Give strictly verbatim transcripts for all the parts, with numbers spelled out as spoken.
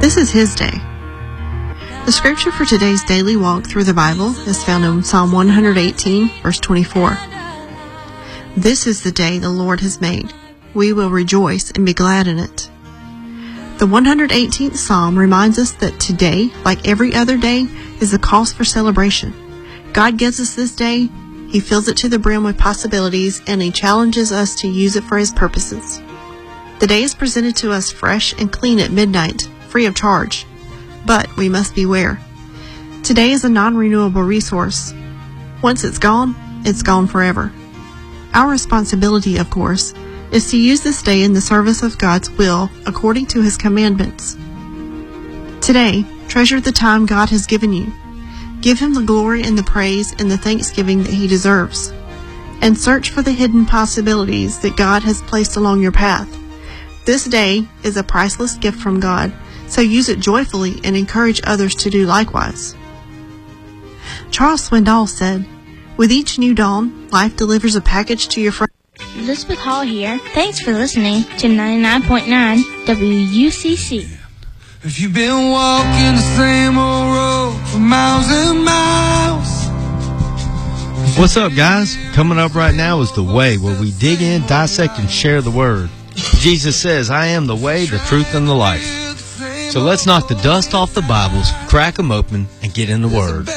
This is His day. The scripture for today's daily walk through the Bible is found in Psalm one eighteen, verse twenty-four. This is the day the Lord has made. We will rejoice and be glad in it. The one hundred eighteenth Psalm reminds us that today, like every other day, is a cause for celebration. God gives us this day, He fills it to the brim with possibilities, and He challenges us to use it for His purposes. The day is presented to us fresh and clean at midnight, free of charge. But we must beware. Today is a non-renewable resource. Once it's gone, it's gone forever. Our responsibility, of course, is to use this day in the service of God's will according to His commandments. Today, treasure the time God has given you. Give Him the glory and the praise and the thanksgiving that He deserves. And search for the hidden possibilities that God has placed along your path. This day is a priceless gift from God, so use it joyfully and encourage others to do likewise. Charles Swindoll said, "With each new dawn, life delivers a package to your friend." Elizabeth Hall here. Thanks for listening to ninety-nine point nine W U C C. If you've been walking the same old road for miles and miles. What's up, guys? Coming up right now is The Way, where we dig in, dissect, and share the Word. Jesus says, "I am the way, the truth, and the life." So let's knock the dust off the Bibles, crack them open, and get in the Word.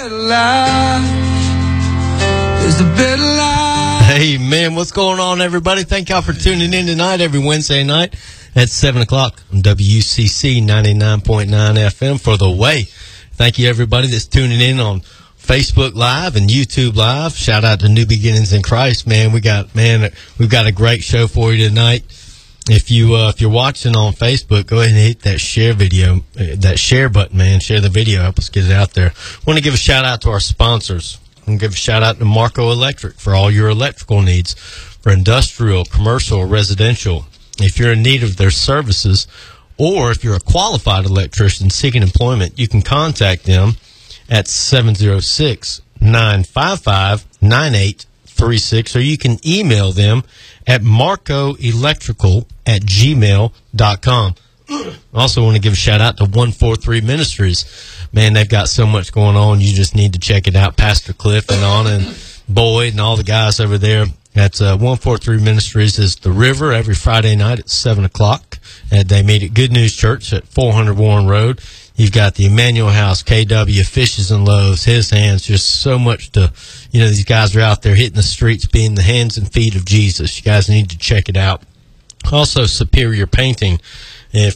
Hey, man, what's going on, everybody? Thank y'all for tuning in tonight, every Wednesday night at seven o'clock on W U C C ninety-nine point nine F M for The Way. Thank you, everybody that's tuning in on Facebook Live and YouTube Live. Shout out to New Beginnings in Christ, man. We got, man, we've got a great show for you tonight. If you uh, if you're watching on Facebook, go ahead and hit that share video, uh, that share button, man. Share the video, help us get it out there. I want to give a shout out to our sponsors. I want to give a shout out to Marco Electric for all your electrical needs, for industrial, commercial, or residential. If you're in need of their services, or if you're a qualified electrician seeking employment, you can contact them at seven oh six, nine five five, nine eight three six, or you can email them at marcoelectrical at gmail dot com. I also want to give a shout out to one forty-three Ministries. Man, they've got so much going on. You just need to check it out. Pastor Cliff and Anna and Boyd and all the guys over there. That's uh, one forty-three Ministries is The River every Friday night at seven o'clock. And they meet at Good News Church at four hundred Warren Road. You've got the Emmanuel House, K W, Fishes and Loaves, His Hands. Just so much to, you know, these guys are out there hitting the streets, being the hands and feet of Jesus. You guys need to check it out. Also, Superior Painting.